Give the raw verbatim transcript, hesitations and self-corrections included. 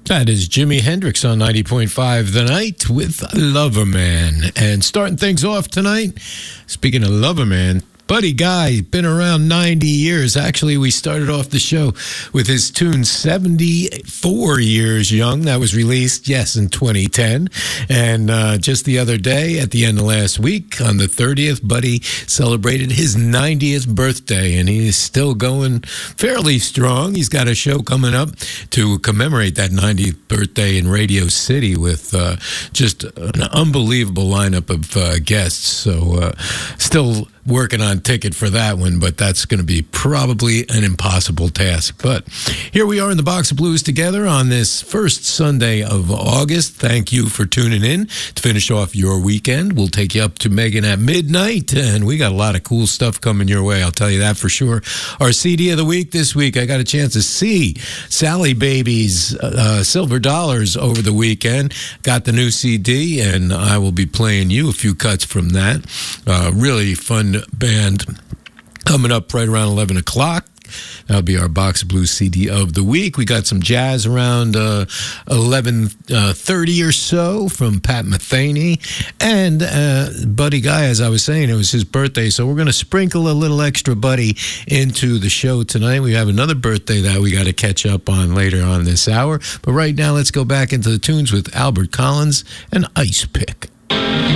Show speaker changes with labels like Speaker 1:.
Speaker 1: That is Jimi Hendrix on ninety point five The Night with Lover Man. And starting things off tonight, speaking of Lover Man, Buddy Guy, been around ninety years. Actually, we started off the show with his tune seventy-four Years Young. That was released, yes, in twenty ten. And uh, just the other day, at the end of last week, on the thirtieth, Buddy celebrated his ninetieth birthday, and he is still going fairly strong. He's got a show coming up to commemorate that ninetieth birthday in Radio City with uh, just an unbelievable lineup of uh, guests. So uh, still working on ticket for that one, but that's going to be probably an impossible task. But here we are in the Box of Blues together on this first Sunday of August. Thank you for tuning in to finish off your weekend. We'll take you up to Megan at midnight, and we got a lot of cool stuff coming your way, I'll tell you that for sure. Our C D of the week this week, I got a chance to see Sally Baby's uh, Silver Dollars over the weekend. Got the new C D, and I will be playing you a few cuts from that. Uh, really fun band coming up right around eleven o'clock. That'll be our Box of Blues C D of the week. We got some jazz around uh, eleven thirty or so from Pat Metheny. And uh, Buddy Guy, as I was saying, it was his birthday, so we're going to sprinkle a little extra Buddy into the show tonight. We have another birthday that we got to catch up on later on this hour. But right now, let's go back into the tunes with Albert Collins and Ice Pick.